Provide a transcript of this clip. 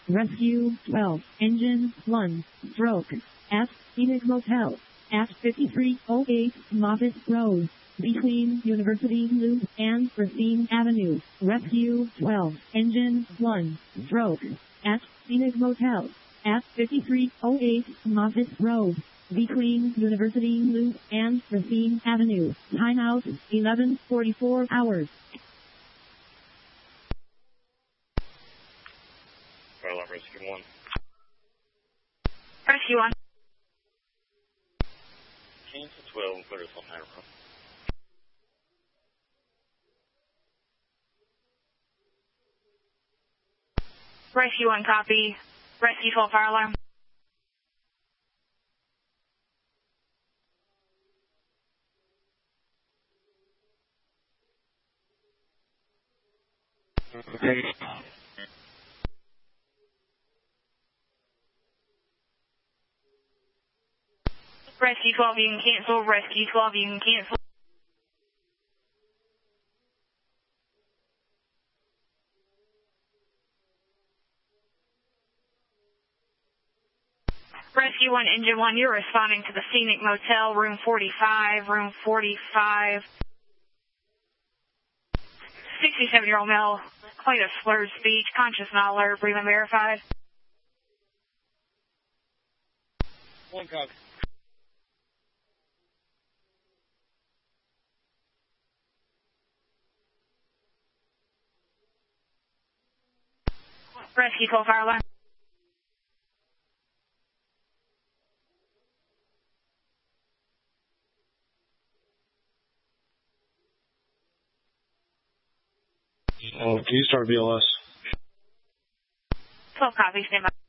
Rescue 12, Engine 1, stroke, at Phoenix Motel, at 5308 Moffitt Road, between University Loop and Racine Avenue. Rescue 12, Engine 1, stroke, at Phoenix Motel, at 5308 Moffitt Road, between University Loop and Racine Avenue. Timeout 11:44 hours. Fire alarm, Rescue 1. Rescue 1. Cancel 12 and clear us on high road. Rescue 1, copy. Rescue 12, fire alarm. Okay. Rescue 12, you can cancel. Rescue 12, you can cancel. Rescue 1, Engine 1, you're responding to the Scenic Motel, room 45, room 45. 67-year-old male, complaint of slurred speech, conscious not alert, breathing verified. 1 copy. Rescue 12, fire alarm. Can you start BLS? 12 copies, stand by.